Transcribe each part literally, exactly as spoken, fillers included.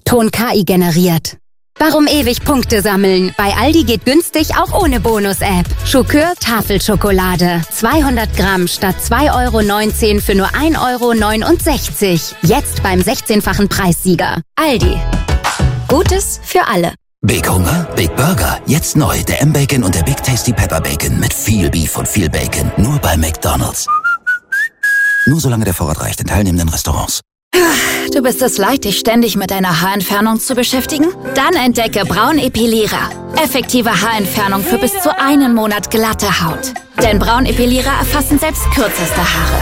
Ton-K I generiert. Warum ewig Punkte sammeln? Bei Aldi geht günstig auch ohne Bonus-App. Schokör Tafelschokolade. zweihundert Gramm statt zwei Euro neunzehn für nur ein Euro neunundsechzig. Jetzt beim sechzehnfachen Preissieger. Aldi. Gutes für alle. Big Hunger? Big Burger. Jetzt neu. Der M-Bacon und der Big Tasty Pepper Bacon. Mit viel Beef und viel Bacon. Nur bei McDonald's. Nur solange der Vorrat reicht in teilnehmenden Restaurants. Du bist es leid, dich ständig mit deiner Haarentfernung zu beschäftigen? Dann entdecke Braunepilierer. Effektive Haarentfernung für bis zu einen Monat glatte Haut. Denn Braunepilierer erfassen selbst kürzeste Haare.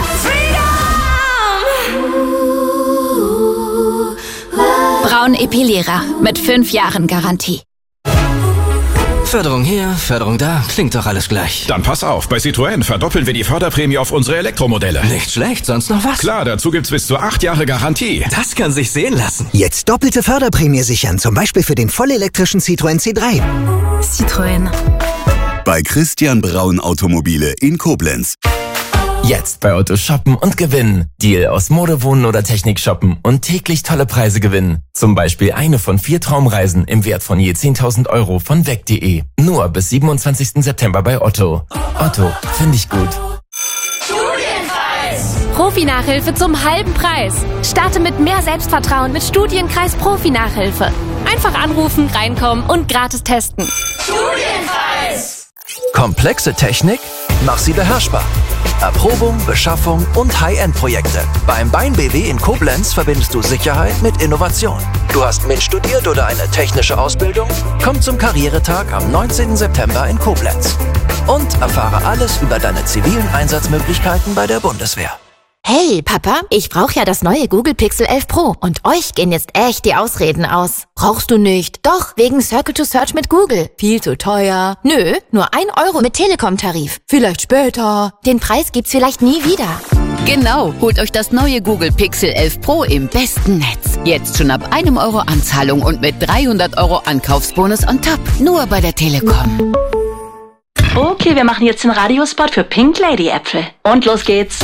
Braunepilierer mit fünf Jahren Garantie. Förderung hier, Förderung da, klingt doch alles gleich. Dann pass auf, bei Citroën verdoppeln wir die Förderprämie auf unsere Elektromodelle. Nicht schlecht, sonst noch was? Klar, dazu gibt's bis zu acht Jahre Garantie. Das kann sich sehen lassen. Jetzt doppelte Förderprämie sichern, zum Beispiel für den vollelektrischen Citroën C drei. Citroën. Bei Christian Braun Automobile in Koblenz. Jetzt bei Otto shoppen und gewinnen. Deal aus Mode, Wohnen oder Technik shoppen und täglich tolle Preise gewinnen. Zum Beispiel eine von vier Traumreisen im Wert von je zehntausend Euro von weg punkt de. Nur bis siebenundzwanzigsten September bei Otto. Otto, finde ich gut. Studienkreis! Profi-Nachhilfe zum halben Preis. Starte mit mehr Selbstvertrauen mit Studienkreis Profi-Nachhilfe. Einfach anrufen, reinkommen und gratis testen. Studienkreis! Komplexe Technik? Mach sie beherrschbar. Erprobung, Beschaffung und High-End-Projekte. Beim Bein B W in Koblenz verbindest du Sicherheit mit Innovation. Du hast mitstudiert oder eine technische Ausbildung? Komm zum Karrieretag am neunzehnten September in Koblenz. Und erfahre alles über deine zivilen Einsatzmöglichkeiten bei der Bundeswehr. Hey, Papa, ich brauche ja das neue Google Pixel elf Pro und euch gehen jetzt echt die Ausreden aus. Brauchst du nicht? Doch, wegen Circle to Search mit Google. Viel zu teuer. Nö, nur ein Euro mit Telekom-Tarif. Vielleicht später. Den Preis gibt's vielleicht nie wieder. Genau, holt euch das neue Google Pixel elf Pro im besten Netz. Jetzt schon ab einem Euro Anzahlung und mit dreihundert Euro Ankaufsbonus on top. Nur bei der Telekom. Okay, wir machen jetzt den Radiospot für Pink Lady Äpfel. Und los geht's.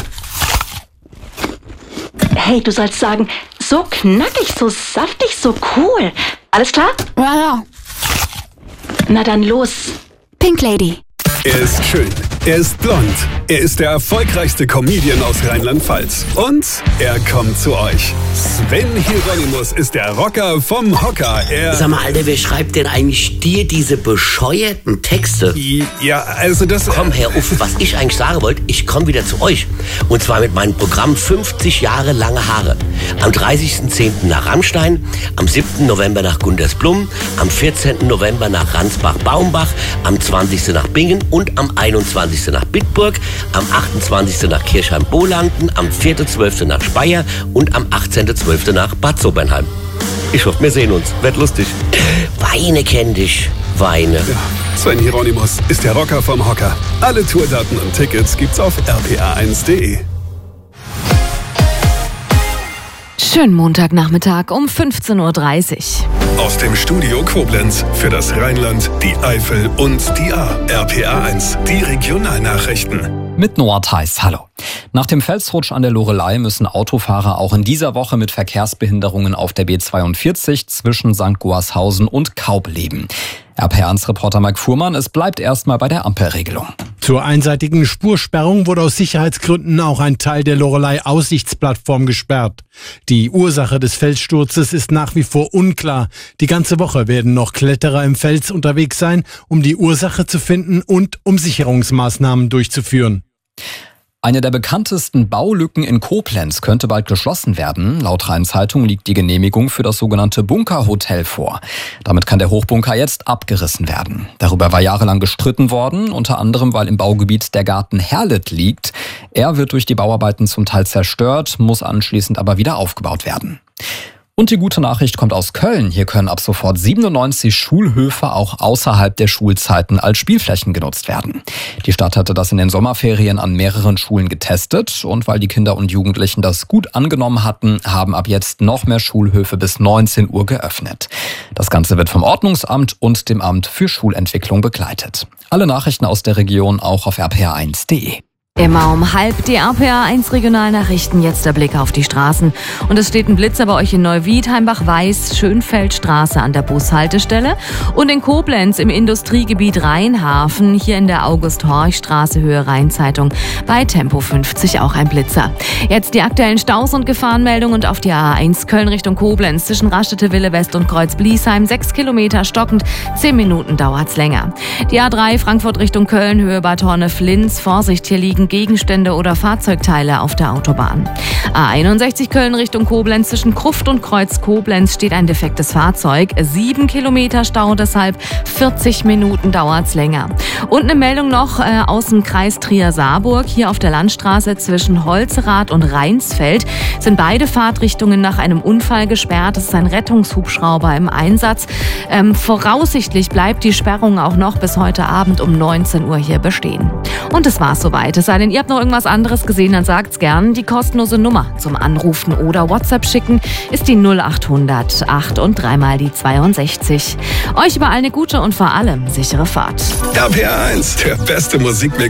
Hey, du sollst sagen, so knackig, so saftig, so cool. Alles klar? Ja, ja. Na dann los. Pink Lady. Er ist schön, er ist blond, er ist der erfolgreichste Comedian aus Rheinland-Pfalz. Und er kommt zu euch. Sven Hieronymus ist der Rocker vom Hocker. Er Sag mal, Alter, wer schreibt denn eigentlich dir diese bescheuerten Texte? Ja, also das... Komm, Herr Uff, was ich eigentlich sagen wollte, ich komme wieder zu euch. Und zwar mit meinem Programm fünfzig Jahre lange Haare. Am dreißigsten zehnten nach Rammstein, am siebten November nach Gundersblum, am vierzehnten November nach Ransbach-Baumbach, am zwanzigsten nach Bingen und am einundzwanzigsten nach Bitburg, am achtundzwanzigsten nach Kirchheim-Bolanden, am vierten zwölften nach Speyer und am achtzehnten zwölften nach Bad Sobernheim. Ich hoffe, wir sehen uns. Wird lustig. Weine kenn dich. Weine. Ja, Sven Hieronymus ist der Rocker vom Hocker. Alle Tourdaten und Tickets gibt's auf r p a eins punkt de. Schönen Montagnachmittag um fünfzehn Uhr dreißig. Aus dem Studio Koblenz für das Rheinland, die Eifel und die A. R P A eins, die Regionalnachrichten. Mit Noah Theis, hallo. Nach dem Felsrutsch an der Loreley müssen Autofahrer auch in dieser Woche mit Verkehrsbehinderungen auf der B zweiundvierzig zwischen Sankt Goarshausen und Kaub leben. R P A eins Reporter Mike Fuhrmann, es bleibt erstmal bei der Ampelregelung. Zur einseitigen Spursperrung wurde aus Sicherheitsgründen auch ein Teil der Loreley-Aussichtsplattform gesperrt. Die Ursache des Felssturzes ist nach wie vor unklar. Die ganze Woche werden noch Kletterer im Fels unterwegs sein, um die Ursache zu finden und um Sicherungsmaßnahmen durchzuführen. Eine der bekanntesten Baulücken in Koblenz könnte bald geschlossen werden. Laut Rhein-Zeitung liegt die Genehmigung für das sogenannte Bunkerhotel vor. Damit kann der Hochbunker jetzt abgerissen werden. Darüber war jahrelang gestritten worden, unter anderem, weil im Baugebiet der Garten Herlet liegt. Er wird durch die Bauarbeiten zum Teil zerstört, muss anschließend aber wieder aufgebaut werden. Und die gute Nachricht kommt aus Köln. Hier können ab sofort siebenundneunzig Schulhöfe auch außerhalb der Schulzeiten als Spielflächen genutzt werden. Die Stadt hatte das in den Sommerferien an mehreren Schulen getestet. Und weil die Kinder und Jugendlichen das gut angenommen hatten, haben ab jetzt noch mehr Schulhöfe bis neunzehn Uhr geöffnet. Das Ganze wird vom Ordnungsamt und dem Amt für Schulentwicklung begleitet. Alle Nachrichten aus der Region auch auf r p a eins punkt de. Immer um halb die R P A eins Regionalnachrichten, jetzt der Blick auf die Straßen. Und es steht ein Blitzer bei euch in Neuwied, Heimbach-Weiß, Schönfeldstraße an der Bushaltestelle und in Koblenz im Industriegebiet Rheinhafen, hier in der August-Horch-Straße Höhe Rheinzeitung bei Tempo fünfzig auch ein Blitzer. Jetzt die aktuellen Staus und Gefahrenmeldungen und auf die A eins Köln Richtung Koblenz zwischen Raststätte Wille West und Kreuz-Bliesheim, sechs Kilometer stockend, zehn Minuten dauert's länger. Die A drei Frankfurt Richtung Köln, Höhe Bad Horne-Flins, Vorsicht, hier liegen Gegenstände oder Fahrzeugteile auf der Autobahn. A einundsechzig Köln Richtung Koblenz zwischen Gruft und Kreuz Koblenz steht ein defektes Fahrzeug. Sieben Kilometer Stau, deshalb vierzig Minuten dauert's länger. Und eine Meldung noch äh, aus dem Kreis Trier-Saarburg. Hier auf der Landstraße zwischen Holzerath und Rheinsfeld sind beide Fahrtrichtungen nach einem Unfall gesperrt. Es ist ein Rettungshubschrauber im Einsatz. Ähm, voraussichtlich bleibt die Sperrung auch noch bis heute Abend um neunzehn Uhr hier bestehen. Und es war's soweit. Es sei denn, ihr habt noch irgendwas anderes gesehen, dann sagt's gern. Die kostenlose Nummer zum Anrufen oder WhatsApp schicken ist die null achthundert acht und dreimal die zweiundsechzig. Euch überall eine gute und vor allem sichere Fahrt. R P A eins, der beste Musikmix.